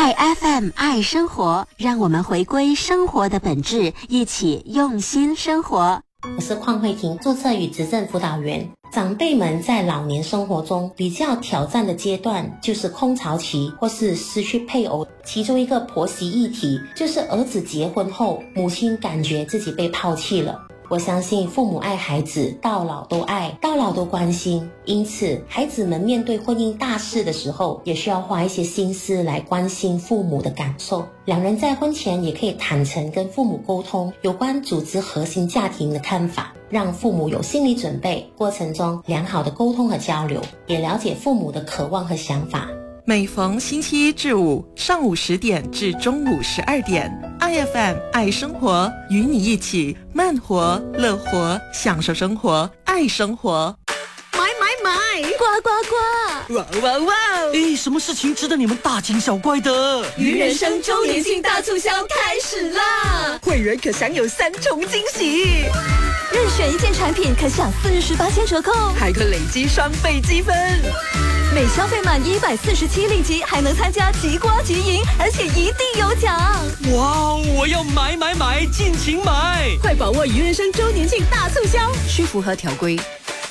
爱 FM 爱生活，让我们回归生活的本质，一起用心生活。 我是邝慧婷，注册与执政辅导员。长辈们在老年生活中比较挑战的阶段就是空巢期或是失去配偶，其中一个婆媳议题就是儿子结婚后，母亲感觉自己被抛弃了。我相信父母爱孩子，到老都爱，到老都关心，因此孩子们面对婚姻大事的时候，也需要花一些心思来关心父母的感受。两人在婚前也可以坦诚跟父母沟通有关组织核心家庭的看法，让父母有心理准备，过程中良好的沟通和交流，也了解父母的渴望和想法。 每逢星期一至五上午10点至中午12点，IFM 爱生活，与你一起慢活、乐活，享受生活，爱生活。 买，呱呱呱！ 哇哇哇！诶，什么事情值得你们大惊小怪的？ 鱼人生周年庆大促销开始啦！会员可享有3重惊喜，任选一件产品可享48%折扣，还可累积双倍积分。每消费满147令吉，还能参加即刮即赢，而且一定有奖！ 哇，我要买，尽情买！ 快把握鱼人生周年庆大促销，需符合条规。